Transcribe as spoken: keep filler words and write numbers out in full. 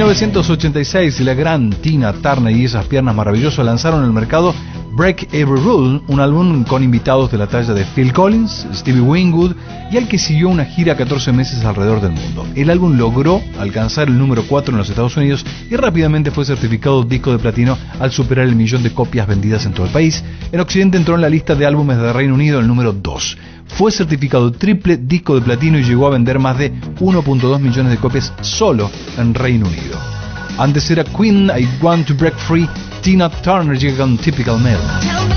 novecientos ochenta y seis, la gran Tina Turner y esas piernas maravillosas lanzaron al mercado Break Every Rule, un álbum con invitados de la talla de Phil Collins, Stevie Winwood y al que siguió una gira catorce meses alrededor del mundo. El álbum logró alcanzar el número cuatro en los Estados Unidos y rápidamente fue certificado disco de platino al superar el millón de copias vendidas en todo el país. En Occidente entró en la lista de álbumes de Reino Unido el número dos. Fue certificado triple disco de platino y llegó a vender más de uno punto dos millones de copias solo en Reino Unido. Antes era Queen, I Want to Break Free. Tina Turner llega con Typical Male.